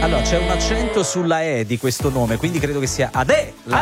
Allora, c'è un accento sulla E di questo nome, quindi credo che sia Adela.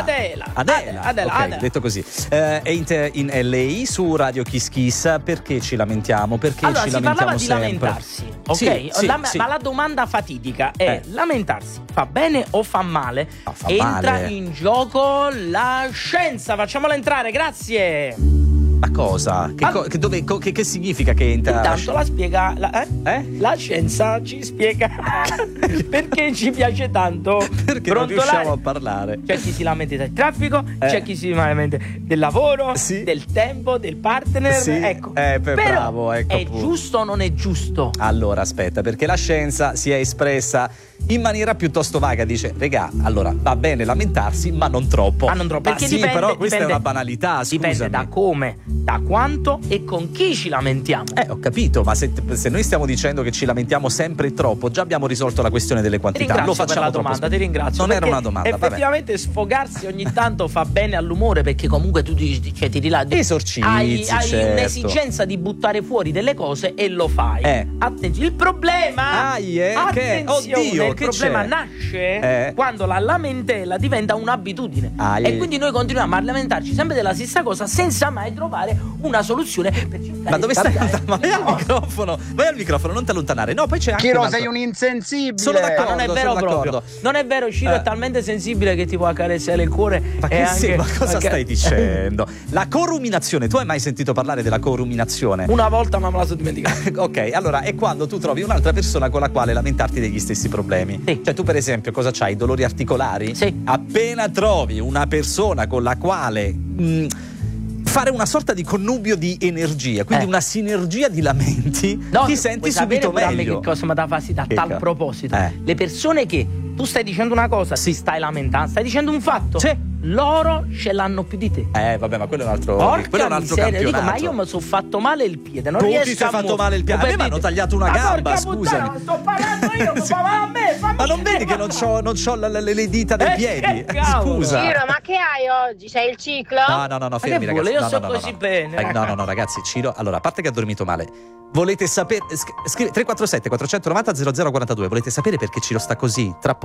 Ok, detto così. È in LA su Radio Kiss Kiss. Perché ci lamentiamo? Perché allora, ci si lamentiamo parlava sempre? di lamentarsi, ok? Sì. Ma la domanda fatidica è: lamentarsi fa bene o fa male? Fa Entra male. in gioco la scienza, facciamola entrare, grazie. Ma cosa? Che significa che entra? Intanto la spiega la scienza ci spiega perché ci piace tanto Perché non riusciamo a parlare. C'è chi si lamenta del traffico, c'è chi si lamenta del lavoro, Sì. del tempo, del partner. Sì. Ecco. Però bravo, ecco, è appunto. giusto o non è giusto? Allora, aspetta, perché la scienza si è espressa in maniera piuttosto vaga. Dice, regà, allora va bene lamentarsi, ma non troppo. Perché sì, dipende, però questa dipende, è una banalità, scusami. Dipende da come, da quanto e con chi ci lamentiamo. Ho capito, ma se noi stiamo dicendo che ci lamentiamo sempre troppo, già abbiamo risolto la questione delle quantità. Lo facciamo per la domanda, ti ringrazio. Non era una domanda, effettivamente vabbè. Sfogarsi ogni tanto fa bene all'umore, perché comunque tu ti rilassi. Esorcizzi, hai certo. un'esigenza di buttare fuori delle cose e lo fai. Attenzione, il problema il problema nasce quando la lamentela diventa un'abitudine. E quindi noi continuiamo a lamentarci sempre della stessa cosa senza mai trovare una soluzione per cercare. Ma dove stai? Ma vai al microfono, non ti allontanare. No, poi c'è anche Chiro, sei un insensibile. Sono d'accordo, non è vero proprio. Non è vero, Ciro è talmente sensibile che ti può accarezzare il cuore. Ma cosa stai dicendo? La coruminazione, tu hai mai sentito parlare della coruminazione? Una volta, ma me la sono dimenticata. Ok, allora è quando tu trovi un'altra persona con la quale lamentarti degli stessi problemi. Sì. Cioè tu per esempio cosa c'hai? Dolori articolari? Sì. Appena trovi una persona con la quale fare una sorta di connubio di energia, quindi una sinergia di lamenti, ti senti subito meglio. Che cosa mi dà fastidio a tal proposito? Le persone che tu stai dicendo una cosa, ti stai lamentando, stai dicendo un fatto. Sì. Loro ce l'hanno più di te. Vabbè, ma quello è un altro, campionato. campionato. Ma io mi sono fatto male il piede, non tu riesco ti sei fatto male il piede. A me mi hanno tagliato una gamba, scusami. Ma sto parlando io, a me, ma non vedi che non c'ho le dita dei piedi? Scusa. Ciro, ma che hai oggi? C'hai il ciclo? No, fermi ragazzi. Io sto così bene. No, ragazzi, Ciro, allora, a parte che ha dormito male, volete sapere? Scrive 347 490 0042. Volete sapere perché Ciro sta così? Tra poco.